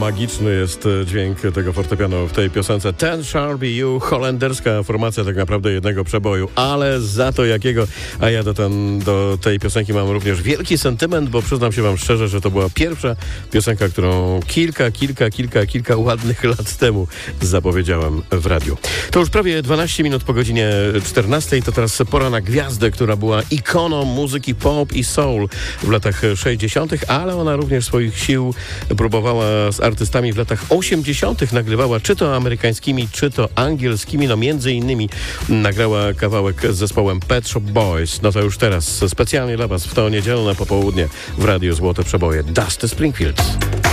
magiczny jest dźwięk tego fortepianu w tej piosence. Ten Shall Be You, holenderska formacja tak naprawdę jednego przeboju, ale za to jakiego. A ja do tej piosenki mam również wielki sentyment, bo przyznam się wam szczerze, że to była pierwsza piosenka, którą kilka ładnych lat temu zapowiedziałem w radiu. To już prawie 12 minut po godzinie 14. To teraz pora na gwiazdę, która była ikoną muzyki pop i soul w latach 60., ale ona również swoich sił próbowała z artystami w latach 80., nagrywała czy to amerykańskimi, czy to angielskimi, no między innymi nagrała kawałek z zespołem Pet Shop Boys. No to już teraz specjalnie dla was w to niedzielne popołudnie w Radiu Złote Przeboje Dusty Springfield.